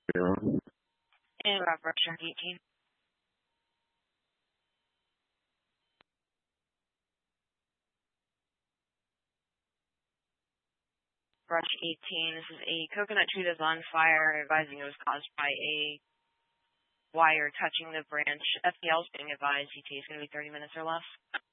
And Rob Brush, 18. Brush 18, this is a coconut tree that's on fire, advising it was caused by a wire touching the branch. FPL is being advised ETA is going to be 30 minutes or less.